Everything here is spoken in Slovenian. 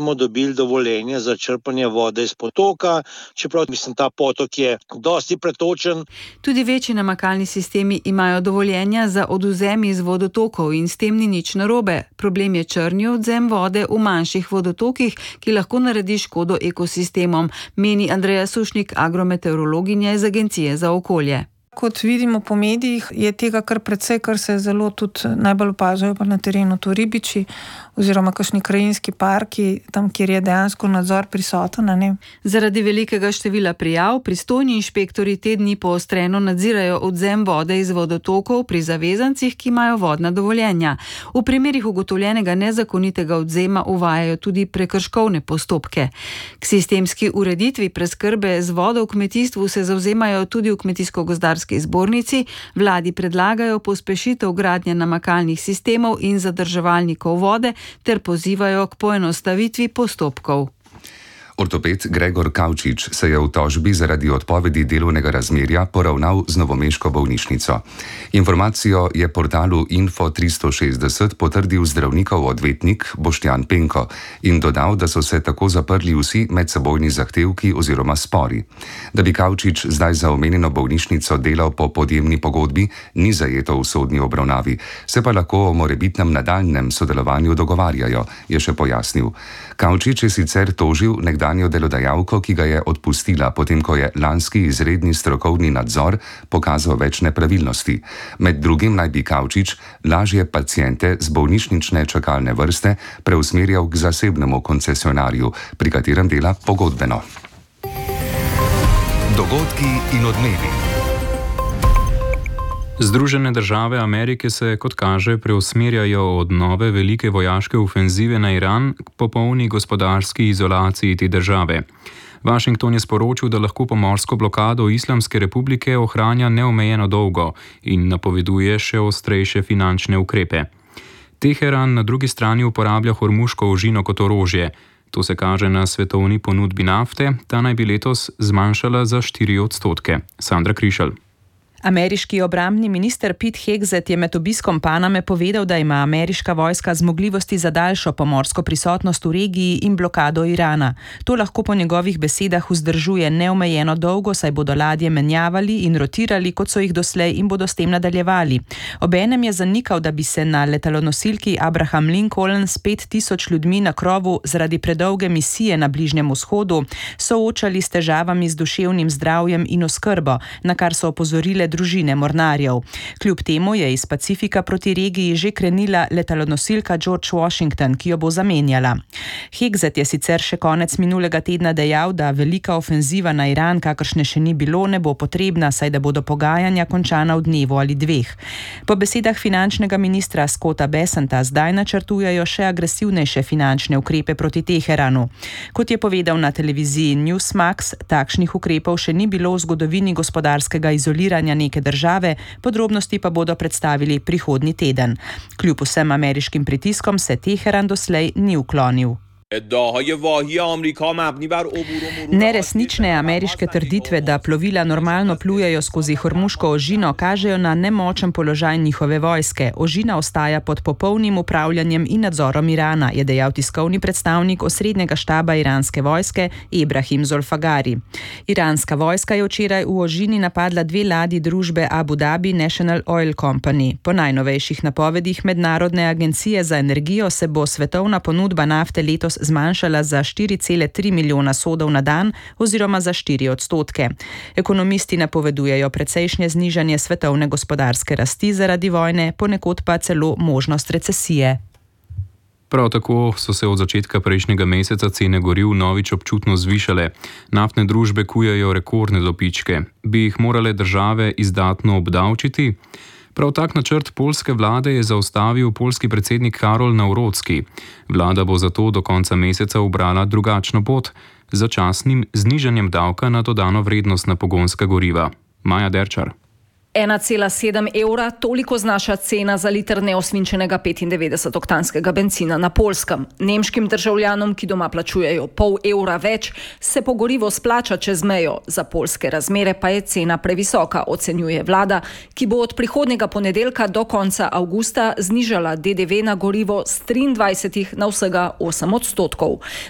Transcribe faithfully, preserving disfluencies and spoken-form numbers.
smo dobili dovoljenje za črpanje vode iz potoka, čeprav mislim, ta potok je dosti pretočen. Tudi večji namakalni sistemi imajo dovoljenja za odvzem iz vodotokov in s tem ni nič narobe. Problem je črni odvzem vode v manjših vodotokih, ki lahko naredi škodo ekosistemom, meni Andreja Sušnik, agrometeorologinja iz Agencije za okolje. Kot vidimo po medijih, je tega kar precej, kar se zelo tudi najbolj opažajo pa na terenu, to ribiči oziroma kakšni krajinski parki, tam, kjer je dejansko nadzor prisoten, ne? Zaradi velikega števila prijav, pristojni inšpektori te dni poostreno nadzirajo odvzem vode iz vodotokov pri zavezancih, ki imajo vodna dovoljenja. V primerih ugotovljenega nezakonitega odvzema uvajajo tudi prekrškovne postopke. K sistemski ureditvi preskrbe z vodo v kmetijstvu se zavzemajo tudi v Kmetijsko-gozdarski zbornici, vladi predlagajo pospešitev gradnje namakalnih sistemov in zadrževalnikov vode ter pozivajo k poenostavitvi postopkov. Ortoped Gregor Kavčič se je v tožbi zaradi odpovedi delovnega razmerja poravnal z novomeško bolnišnico. Informacijo je portalu Info tristo šestdeset potrdil zdravnikov odvetnik Boštjan Penko in dodal, da so se tako zaprli vsi medsebojni zahtevki oziroma spori. Da bi Kavčič zdaj za omenjeno bolnišnico delal po podjemni pogodbi, ni zajeto v sodni obravnavi, se pa lahko o morebitnem nadaljnjem sodelovanju dogovarjajo, je še pojasnil. Kavčič je sicer tožil nekdanjo delodajalko, ki ga je odpustila, potem ko je lanski izredni strokovni nadzor pokazal več nepravilnosti. Med drugim naj bi Kavčič lažje paciente z bolnišnične čakalne vrste preusmerjal k zasebnemu koncesionarju, pri katerem dela pogodbeno. Dogodki in odmevi. Združene države Amerike se, kot kaže, preusmerjajo od nove velike vojaške ofenzive na Iran k popolni gospodarski izolaciji te države. Washington je sporočil, da lahko pomorsko blokado Islamske republike ohranja neomejeno dolgo in napoveduje še ostrejše finančne ukrepe. Teheran na drugi strani uporablja hormuško ožino kot orožje. To se kaže na svetovni ponudbi nafte, ta naj bi letos zmanjšala za štiri odstotke. Sandra Krišelj. Ameriški obrambni minister Pete Hegseth je med obiskom Paname povedal, da ima ameriška vojska zmogljivosti za daljšo pomorsko prisotnost v regiji in blokado Irana. To lahko po njegovih besedah vzdržuje neomejeno dolgo, saj bodo ladje menjavali in rotirali, kot so jih doslej, in bodo s tem nadaljevali. Obenem je zanikal, da bi se na letalonosilki Abraham Lincoln s pet tisoč ljudmi na krovu zaradi predolge misije na Bližnjem vzhodu soočali s težavami z duševnim zdravjem in oskrbo, na kar so opozorile družine mornarjev. Kljub temu je iz Pacifika proti regiji že krenila letalonosilka George Washington, ki jo bo zamenjala. Hegseth je sicer še konec minulega tedna dejal, da velika ofenziva na Iran, kakršne še ni bilo, ne bo potrebna, saj da bodo pogajanja končana v dnevu ali dveh. Po besedah finančnega ministra Scotta Bessenta zdaj načrtujejo še agresivnejše finančne ukrepe proti Teheranu. Kot je povedal na televiziji Newsmax, takšnih ukrepov še ni bilo v zgodovini gospodarskega izoliranja neke države, podrobnosti pa bodo predstavili prihodnji teden. Kljub vsem ameriškim pritiskom se Teheran doslej ni uklonil. Neresnične ameriške trditve, da plovila normalno plujejo skozi hormuško ožino, kažejo na nemočen položaj njihove vojske. Ožina ostaja pod popolnim upravljanjem in nadzorom Irana, je dejal tiskovni predstavnik osrednjega štaba iranske vojske Ebrahim Zolfagari. Iranska vojska je včeraj v ožini napadla dve ladji družbe Abu Dhabi National Oil Company. Po najnovejših napovedih Mednarodne agencije za energijo se bo svetovna ponudba nafte letos zmanjšala za štiri cele tri milijona sodov na dan oziroma za štiri odstotke. Ekonomisti napovedujejo precejšnje znižanje svetovne gospodarske rasti zaradi vojne, ponekod pa celo možnost recesije. Prav tako so se od začetka prejšnjega meseca cene goriv novič občutno zvišale. Naftne družbe kujejo rekordne dobičke. Bi jih morale države izdatno obdavčiti? Prav tak načrt poljske vlade je zaustavil poljski predsednik Karol Nawrocki. Vlada bo zato do konca meseca ubrala drugačno pot, z začasnim znižanjem davka na dodano vrednost na pogonska goriva. Maja Derčar. ena cela sedem evra, toliko znaša cena za liter neosvinčenega petindevetdesetoktanskega bencina na Poljskem. Nemškim državljanom, ki doma plačujejo pol evra več, se po gorivo splača čez mejo. Za poljske razmere pa je cena previsoka, ocenjuje vlada, ki bo od prihodnjega ponedeljka do konca avgusta znižala D D V na gorivo s triindvajsetih na vsega osem odstotkov.